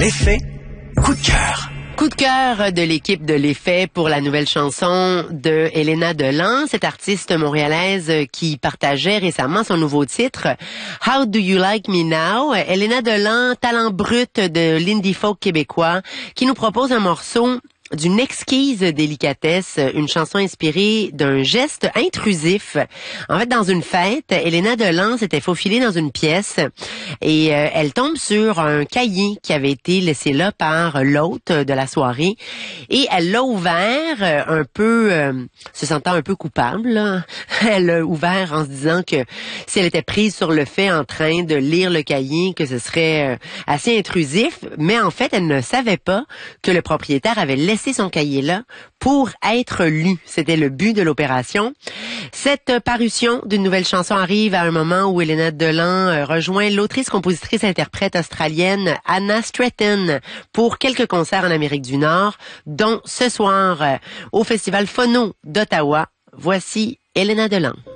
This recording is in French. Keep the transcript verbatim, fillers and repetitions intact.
L'effet coup de cœur. Coup de cœur de l'équipe de l'Effet pour la nouvelle chanson de Elena Delan, cette artiste montréalaise qui partageait récemment son nouveau titre How Do You Like Me Now? Elena Delan, talent brut de l'indie folk québécois, qui nous propose un morceau d'une exquise délicatesse, une chanson inspirée d'un geste intrusif. En fait, dans une fête, Elena Delan s'était faufilée dans une pièce et euh, elle tombe sur un cahier qui avait été laissé là par l'hôte de la soirée et elle l'a ouvert euh, un peu, euh, se sentant un peu coupable, là. Elle l'a ouvert en se disant que si elle était prise sur le fait en train de lire le cahier, que ce serait euh, assez intrusif, mais en fait, elle ne savait pas que le propriétaire avait laissé son cahier là pour être lu. C'était le but de l'opération. Cette parution d'une nouvelle chanson arrive à un moment où Elena Delan rejoint l'autrice, compositrice, interprète australienne Anna Stratton pour quelques concerts en Amérique du Nord, dont ce soir au Festival Phono d'Ottawa. Voici Elena Delan.